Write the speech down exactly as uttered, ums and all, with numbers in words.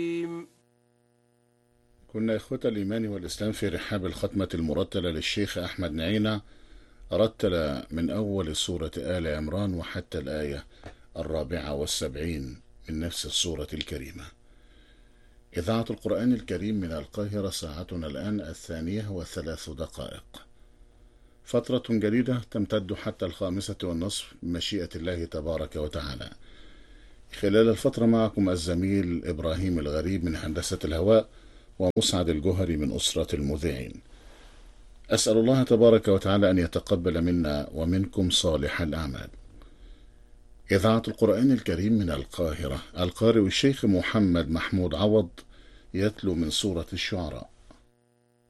كنا إخوة الإيمان والإسلام في رحاب الختمة المرتلة للشيخ أحمد نعينة، رتل من أول سورة آل عمران وحتى الآية الرابعة والسبعين من نفس السورة الكريمة. إذاعة القرآن الكريم من القاهرة، ساعتنا الآن الثانية وثلاث دقائق. فترة جديدة تمتد حتى الخامسة والنصف بمشيئة الله تبارك وتعالى. خلال الفترة معكم الزميل إبراهيم الغريب من هندسة الهواء، ومسعد الجهري من أسرة المذيعين. أسأل الله تبارك وتعالى أن يتقبل منا ومنكم صالح الأعمال. إذاعة القرآن الكريم من القاهرة، القارئ الشيخ محمد محمود عوض يتلو من سورة الشعراء.